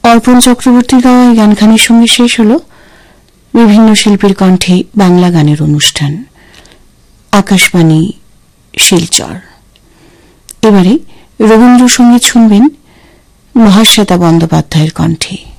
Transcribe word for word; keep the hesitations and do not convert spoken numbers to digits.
অর্পণ চক্রবর্তীর গাওয়া এই গানখানির সঙ্গে শেষ হল বিভিন্ন শিল্পীর কণ্ঠে বাংলা গানের অনুষ্ঠান আকাশবাণী শিলচর। এবারে রবীন্দ্রসঙ্গীত শুনবেন মহাশ্বেতা বন্দ্যোপাধ্যায়ের কণ্ঠে।